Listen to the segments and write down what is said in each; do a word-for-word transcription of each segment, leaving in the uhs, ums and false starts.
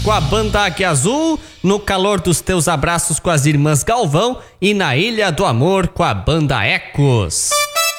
com a banda Águia Azul, no calor dos teus abraços com as irmãs Galvão e na Ilha do Amor com a banda Ecos.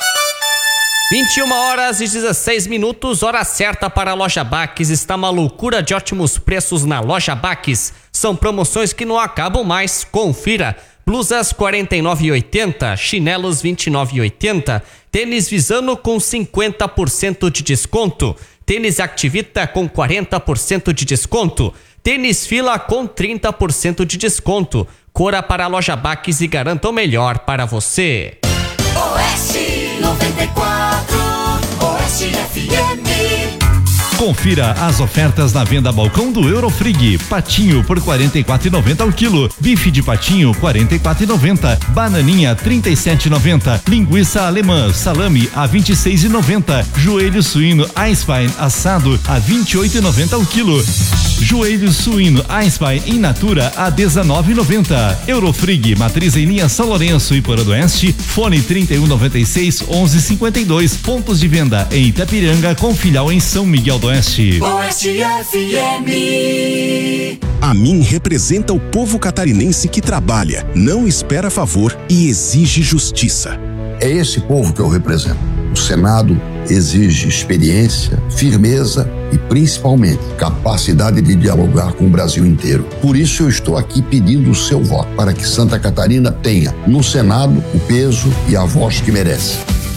vinte e uma horas e dezesseis minutos, hora certa para a Loja Baques. Está uma loucura de ótimos preços na Loja Baques. São promoções que não acabam mais. Confira. Blusas quarenta e nove reais e oitenta centavos, chinelos vinte e nove reais e oitenta centavos, tênis Visano com cinquenta por cento de desconto, tênis Activita com quarenta por cento de desconto, tênis Fila com trinta por cento de desconto. Corra para a Loja Baques e garanta o melhor para você. Oeste noventa e quatro, Oeste F M. Confira as ofertas na venda balcão do Eurofrig. Patinho por quarenta e quatro reais e noventa centavos ao quilo. Bife de patinho quarenta e quatro reais e noventa centavos. Bananinha trinta e sete reais e noventa centavos. Linguiça alemã salame a vinte e seis reais e noventa centavos. Joelho suíno Eisbein assado a vinte e oito reais e noventa centavos ao quilo. Joelho suíno Eisbein in natura a dezenove reais e noventa centavos. Eurofrig, matriz em linha São Lourenço e Porã do Oeste. Fone trinta e um noventa e seis, onze cinquenta e dois. Pontos de venda em Itapiranga com filial em São Miguel do Oeste. Oeste F M. A mim representa o povo catarinense que trabalha, não espera favor e exige justiça. É esse povo que eu represento. O Senado exige experiência, firmeza e, principalmente, capacidade de dialogar com o Brasil inteiro. Por isso eu estou aqui pedindo o seu voto, para que Santa Catarina tenha, no Senado, o peso e a voz que merece.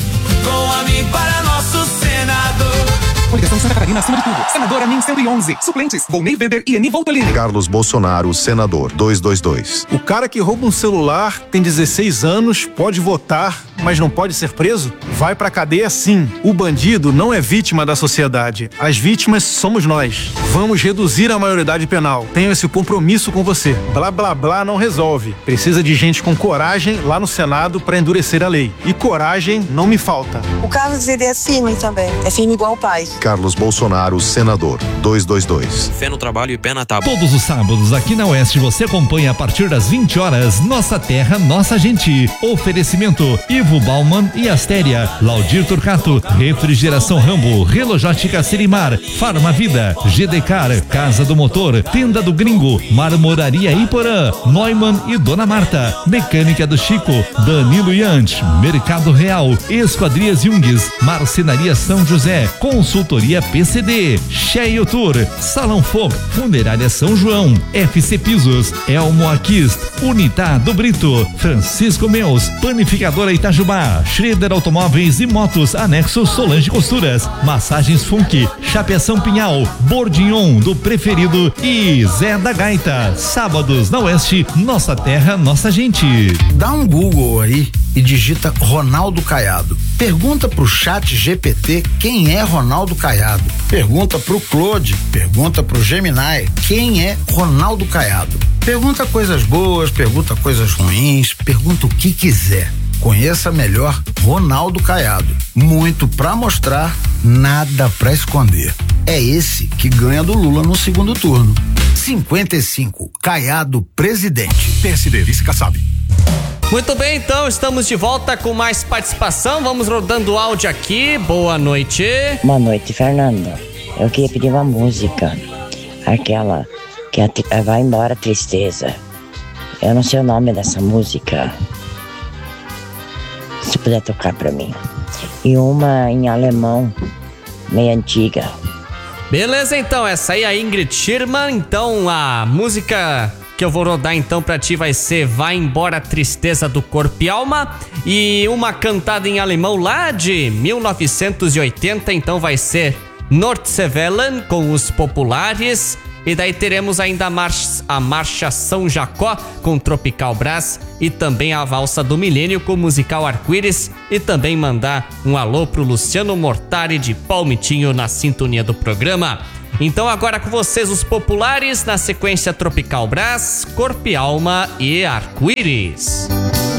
Com a mim para nosso Senado. Coligação Santa Catarina acima de tudo. Senadora Min cento e onze. Suplentes: Volney Weber e Eni Voltolini. Carlos Bolsonaro, senador, duzentos e vinte e dois. O cara que rouba um celular, tem dezesseis anos, pode votar, mas não pode ser preso? Vai pra cadeia sim. O bandido não é vítima da sociedade. As vítimas somos nós. Vamos reduzir a maioridade penal. Tenho esse compromisso com você. Blá blá blá não resolve. Precisa de gente com coragem lá no Senado pra endurecer a lei. E coragem não me falta. O Carlos, ele é firme também. É firme igual o pai. Carlos Bolsonaro, senador, duzentos e vinte e dois. Fé no trabalho e pé na tábua. Todos os sábados aqui na Oeste você acompanha a partir das vinte horas Nossa Terra, Nossa Gente. Oferecimento Ivo Bauman e Astéria, Laudir Turcato, Refrigeração Rambo, Relojótica Serimar, Farma Vida, G D Car, Casa do Motor, Tenda do Gringo, Marmoraria Iporã, Neumann e Dona Marta, Mecânica do Chico, Danilo Yant, Mercado Real, Esquadrias Jungues, Marcenaria São José, Consultoria P C D, Cheio Tour, Salão Foc, Funerária São João, F C Pisos, Elmo Aquist, Unitá do Brito, Francisco Meus, Panificadora Itajubá, Schroeder Automóveis e Motos, Anexo Solange Costuras, Massagens Funk, Chapeação Pinhal, Bordignon do Preferido e Zé da Gaita. Sábados na Oeste, Nossa Terra, Nossa Gente. Dá um Google aí e digita Ronaldo Caiado. Pergunta pro chat G P T quem é Ronaldo Caiado. Pergunta pro Claude, pergunta pro Gemini quem é Ronaldo Caiado. Pergunta coisas boas, pergunta coisas ruins, pergunta o que quiser. Conheça melhor Ronaldo Caiado. Muito pra mostrar, nada pra esconder. É esse que ganha do Lula no segundo turno. cinquenta e cinco, Caiado presidente. P S D, vice Kassab. Muito bem, então estamos de volta com mais participação. Vamos rodando o áudio aqui. Boa noite. Boa noite, Fernando. Eu queria pedir uma música. Aquela que a, a vai embora a tristeza. Eu não sei o nome dessa música. Se puder tocar pra mim. E uma em alemão, meio antiga. Beleza, então, essa aí é a Ingrid Schirman. Então a música que eu vou rodar então pra ti vai ser Vai Embora a Tristeza do Corpo e Alma. E uma cantada em alemão lá de mil novecentos e oitenta, então vai ser Nordseewellen com os Populares. E daí teremos ainda a marcha, a marcha São Jacó com Tropical Brás e também a Valsa do Milênio com o musical Arco-Íris. E também mandar um alô pro Luciano Mortari de Palmitinho na sintonia do programa. Então agora com vocês os Populares, na sequência Tropical Brás, Corpo e Alma e Arco-Íris.